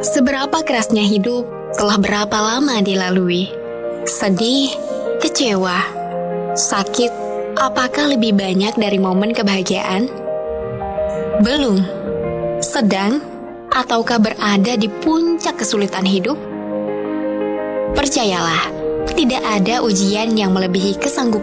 Seberapa kerasnya hidup, telah berapa lama dilalui. Sedih, kecewa, sakit, apakah lebih banyak dari momen kebahagiaan? Belum. Sedang, ataukah berada di puncak kesulitan hidup? Percayalah, tidak ada ujian yang melebihi kesanggupan